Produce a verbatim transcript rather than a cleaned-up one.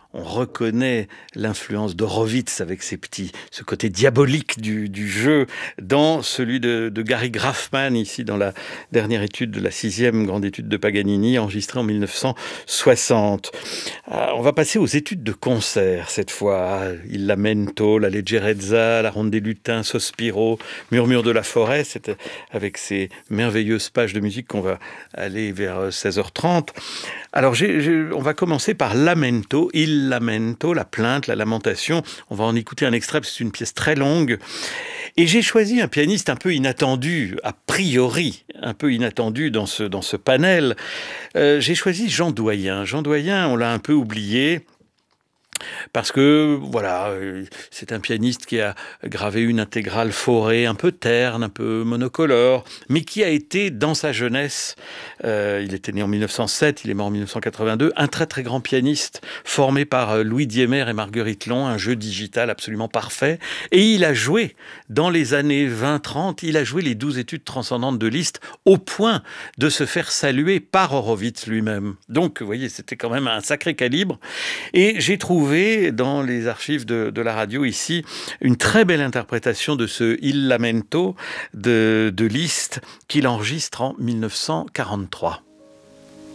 on reconnaît l'influence d'Horowitz avec ses petits, ce côté diabolique du, du jeu dans celui de, de Gary Graffman, ici dans la dernière étude de la sixième grande étude de Paganini, enregistrée en mille neuf cent soixante. Euh, on va passer aux études de concert cette fois. Il Lamento, la Leggerezza, la Ronde des Lutins, Sospiro, Murmure de la forêt. C'est avec ces merveilleuses pages de musique qu'on va aller vers seize heures trente. Alors, j'ai, j'ai, on va commencer par Lamento, Il Lamento, la plainte, la lamentation. On va en écouter un extrait, parce que c'est une pièce très longue. Et j'ai choisi un pianiste un peu inattendu, a priori, un peu inattendu dans ce, dans ce panel. Euh, j'ai choisi Jean Doyen. Jean Doyen, on l'a un peu oublié. Parce que, voilà, c'est un pianiste qui a gravé une intégrale Fauré un peu terne, un peu monocolore, mais qui a été, dans sa jeunesse, euh, il était né en mille neuf cent sept, il est mort en mille neuf cent quatre-vingt-deux, un très très grand pianiste, formé par Louis Diemer et Marguerite Long, un jeu digital absolument parfait. Et il a joué, dans les années vingt trente, il a joué les douze études transcendantes de Liszt, au point de se faire saluer par Horowitz lui-même. Donc, vous voyez, c'était quand même un sacré calibre. Et j'ai trouvé dans les archives de, de la radio ici une très belle interprétation de ce Il Lamento de, de Liszt qu'il enregistre en mille neuf cent quarante-trois.